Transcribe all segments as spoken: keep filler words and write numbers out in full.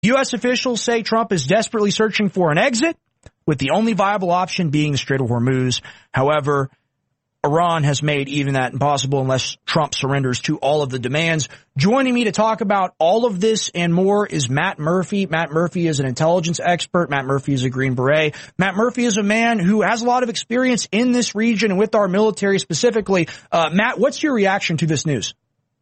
U S officials say Trump is desperately searching for an exit, with the only viable option being the Strait of Hormuz. However, Iran has made even that impossible unless Trump surrenders to all of the demands. Joining me to talk about all of this and more is Matt Murphy. Matt Murphy is an intelligence expert. Matt Murphy is a Green Beret. Matt Murphy is a man who has a lot of experience in this region and with our military specifically. Uh, Matt, what's your reaction to this news?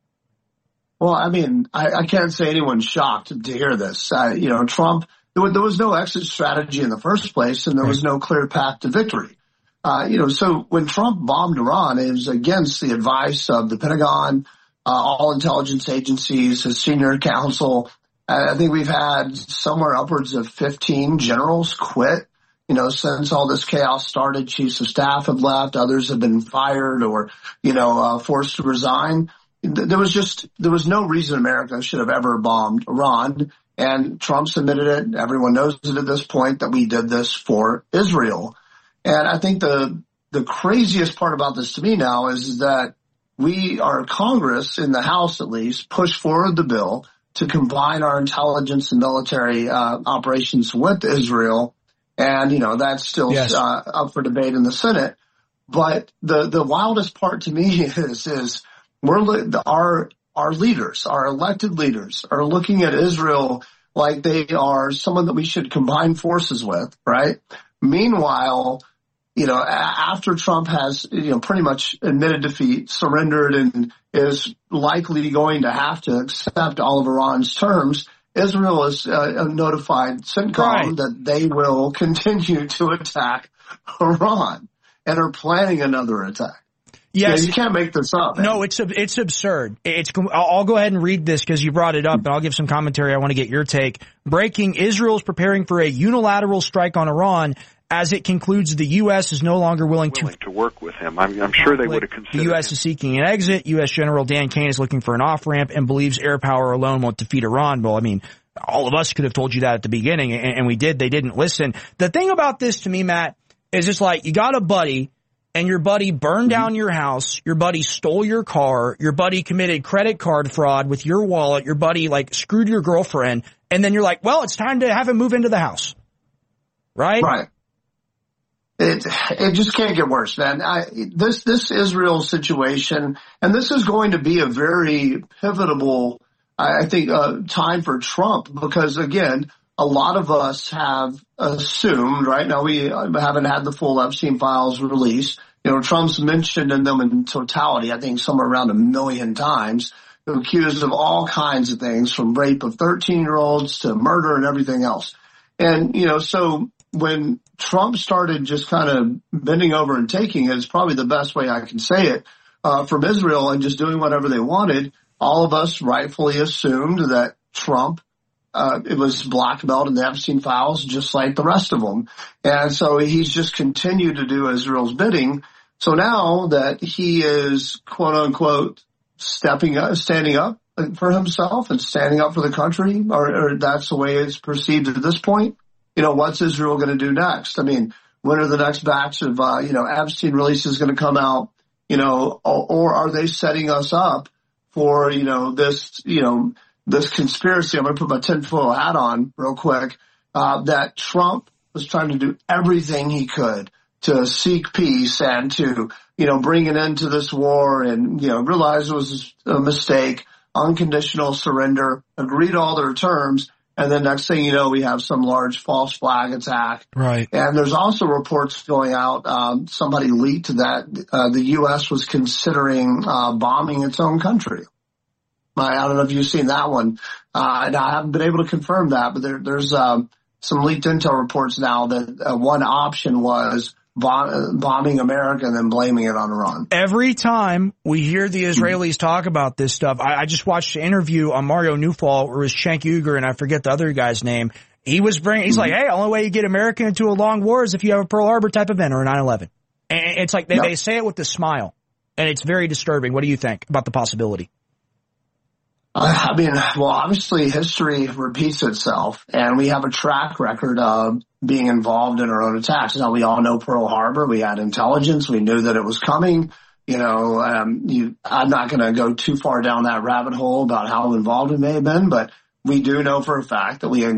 Well, I mean, I, I can't say anyone's shocked to hear this. Uh, you know, Trump, there was, there was no exit strategy in the first place, and there was no clear path to victory. Uh, you know, so when Trump bombed Iran, it was against the advice of the Pentagon, uh, all intelligence agencies, his senior counsel. I think we've had somewhere upwards of fifteen generals quit, you know, since all this chaos started. Chiefs of staff have left. Others have been fired or, you know, uh, forced to resign. There was just, there was no reason America should have ever bombed Iran. And Trump admitted it. Everyone knows it at this point that we did this for Israel. And I think the the craziest part about this to me now is that we, our Congress, in the House at least, pushed forward the bill to combine our intelligence and military uh, operations with Israel. And, you know, that's still yes. uh, up for debate in the Senate. But the, the wildest part to me is, is we're our our leaders, our elected leaders, are looking at Israel like they are someone that we should combine forces with, right? Meanwhile, you know, after Trump has, you know, pretty much admitted defeat, surrendered, and is likely going to have to accept all of Iran's terms, Israel has uh, notified CENTCOM right. that they will continue to attack Iran and are planning another attack. Yes. Yeah, you can't make this up. Man. No, it's it's absurd. It's I'll go ahead and read this because you brought it up, and I'll give some commentary. I want to get your take. Breaking: Israel is preparing for a unilateral strike on Iran as it concludes the U S is no longer willing, willing to, to work with him. I'm, I'm sure they would have considered The U S him. is seeking an exit. U S General Dan Kane is looking for an off-ramp and believes air power alone won't defeat Iran. Well, I mean, all of us could have told you that at the beginning, and, and we did. They didn't listen. The thing about this to me, Matt, is just like you got a buddy, and your buddy burned down your house, your buddy stole your car, your buddy committed credit card fraud with your wallet, your buddy like screwed your girlfriend, and then you're like, well, it's time to have him move into the house. Right? Right. It it just can't get worse, man. I, this this Israel situation, and this is going to be a very pivotal, I think, uh, time for Trump because, again, a lot of us have assumed, right now we haven't had the full Epstein files released. You know, Trump's mentioned in them in totality, I think somewhere around a million times, accused of all kinds of things from rape of thirteen-year-olds to murder and everything else. And, you know, so when Trump started just kind of bending over and taking it, is probably the best way I can say it, uh, from Israel and just doing whatever they wanted, all of us rightfully assumed that Trump Uh, it was blackmailed in the Epstein files, just like the rest of them. And so he's just continued to do Israel's bidding. So now that he is, quote unquote, stepping up, standing up for himself and standing up for the country, or, or that's the way it's perceived at this point, you know, what's Israel going to do next? I mean, when are the next batch of, uh, you know, Epstein releases going to come out, you know, or, or are they setting us up for, you know, this, you know, this conspiracy? I'm going to put my tinfoil hat on real quick, uh, that Trump was trying to do everything he could to seek peace and to, you know, bring an end to this war and, you know, realize it was a mistake, unconditional surrender, agreed to all their terms. And then next thing you know, we have some large false flag attack. Right. And there's also reports going out. Um, somebody leaked that uh, the U S was considering uh, bombing its own country. I don't know if you've seen that one. Uh, and I haven't been able to confirm that, but there, there's um, some leaked intel reports now that uh, one option was bomb, bombing America and then blaming it on Iran. Every time we hear the Israelis mm-hmm. talk about this stuff, I, I just watched an interview on Mario Newfall where it was Cenk Uygur, and I forget the other guy's name. He was bringing, he's mm-hmm. like, hey, the only way you get America into a long war is if you have a Pearl Harbor type event or a nine eleven. And it's like they, yep. they say it with a smile, and it's very disturbing. What do you think about the possibility? I mean, well, obviously history repeats itself, and we have a track record of being involved in our own attacks. Now, we all know Pearl Harbor. We had intelligence. We knew that it was coming. You know, um, you, I'm not going to go too far down that rabbit hole about how involved we may have been, but we do know for a fact that we